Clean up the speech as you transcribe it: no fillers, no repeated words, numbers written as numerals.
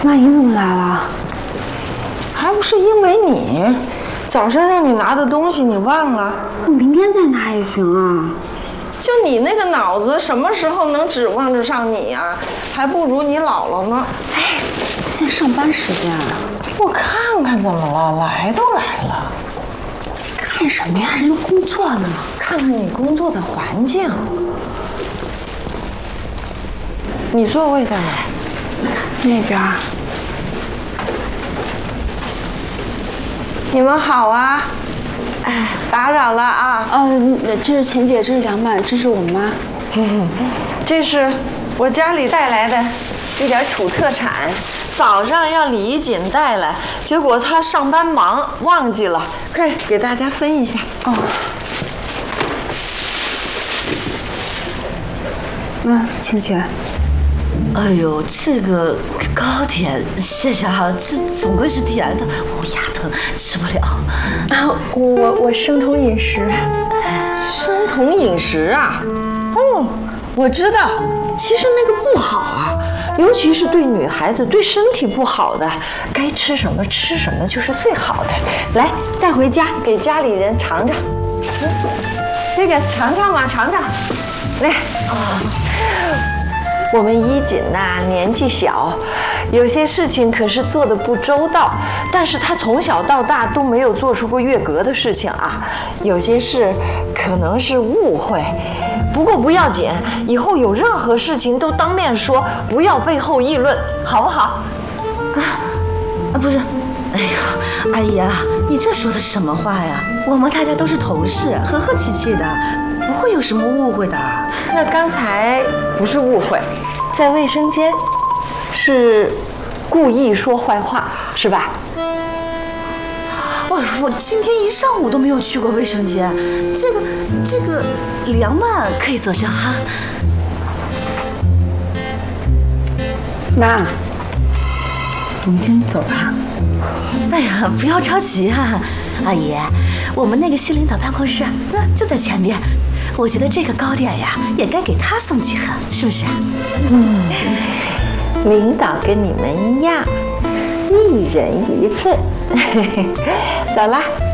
妈，你怎么来了？ 还不是因为你，早上让你拿的东西你忘了？ 我明天再拿也行啊。 就你那个脑子，什么时候能指望着上你呀？还不如你姥姥呢。 哎，现在上班时间啊。 我看看怎么了？来都来了。 看什么呀？人都工作呢。 看看你工作的环境。你座位在哪？ 那边。 你们好啊！哎，打扰了啊！ 这是钱姐，这是梁曼，这是我妈。 这是我家里带来的一点土特产，早上要李一锦带来，结果她上班忙忘记了，快给大家分一下。 哦。钱姐。 哎呦，这个糕点，谢谢哈，这总归是甜的，我牙疼，吃不了。 啊，我生酮饮食。 生酮饮食啊？我知道，其实那个不好啊，尤其是对女孩子，对身体不好的，该吃什么吃什么就是最好的。来，带回家给家里人尝尝。这个尝尝嘛，尝尝。来啊。我们一锦呐，年纪小，有些事情可是做得不周到，但是他从小到大都没有做出过越格的事情啊。有些事可能是误会，不过不要紧，以后有任何事情都当面说，不要背后议论，好不好？ 不是，哎呦，阿姨啊，你这说的什么话呀？我们大家都是同事，和和气气的。不会有什么误会的。 那刚才不是误会，在卫生间是故意说坏话，是吧？ 我今天一上午都没有去过卫生间，这个梁曼可以作证哈。 妈，我们先走吧。 哎呀，不要着急啊，阿姨，我们那个新领导办公室就在前边。我觉得这个糕点呀，也该给他送几盒，是不是？ 领导跟你们一样，一人一份。走啦。